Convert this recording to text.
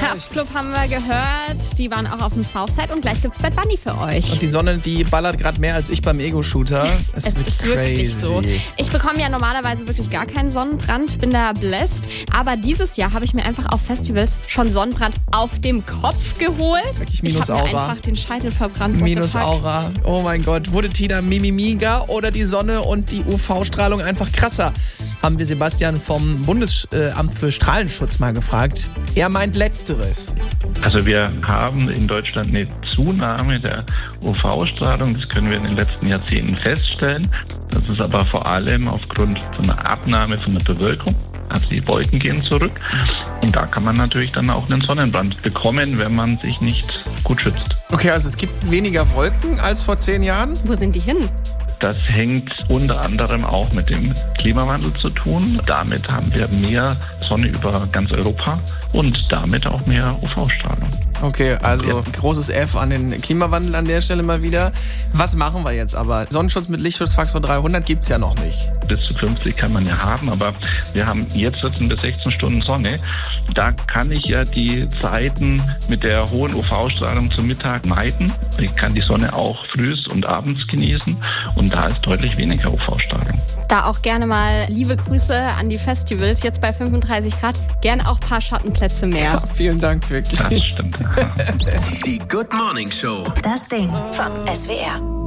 Kraftklub haben wir gehört. Die waren auch auf dem Southside und gleich gibt's Bad Bunny für euch. Und die Sonne, die ballert gerade mehr als ich beim Ego-Shooter. Es ist wirklich so. Ich bekomme ja normalerweise wirklich gar keinen Sonnenbrand, bin da blessed. Aber dieses Jahr habe ich mir einfach auf Festivals schon Sonnenbrand auf dem Kopf geholt. Ich habe mir einfach den Scheitel verbrannt. Minusaura. Oh mein Gott. Wurde Tina mimimiger oder die Sonne und die UV-Strahlung einfach krasser? Haben wir Sebastian vom Bundesamt für Strahlenschutz mal gefragt. Er meint Letzteres. Also wir haben in Deutschland eine Zunahme der UV-Strahlung. Das können wir in den letzten Jahrzehnten feststellen. Das ist aber vor allem aufgrund von einer Abnahme von der Bewölkung. Also die Wolken gehen zurück. Und da kann man natürlich dann auch einen Sonnenbrand bekommen, wenn man sich nicht gut schützt. Okay, also es gibt weniger Wolken als vor 10 Jahren. Wo sind die hin? Das hängt unter anderem auch mit dem Klimawandel zu tun. Damit haben wir mehr Sonne über ganz Europa und damit auch mehr UV-Strahlung. Okay, also großes F an den Klimawandel an der Stelle mal wieder. Was machen wir jetzt aber? Sonnenschutz mit Lichtschutzfaktor 300 gibt's ja noch nicht. Bis zu 50 kann man ja haben, aber wir haben jetzt 14 bis 16 Stunden Sonne. Da kann ich ja die Zeiten mit der hohen UV-Strahlung zum Mittag meiden. Ich kann die Sonne auch frühs und abends genießen und da ist deutlich weniger UV-Strahlung. Da auch gerne mal liebe Grüße an die Festivals. Jetzt bei 35 Grad, gern auch ein paar Schattenplätze mehr. Ja, vielen Dank, wirklich. Das stimmt. Die Good Morning Show. Das Ding vom SWR.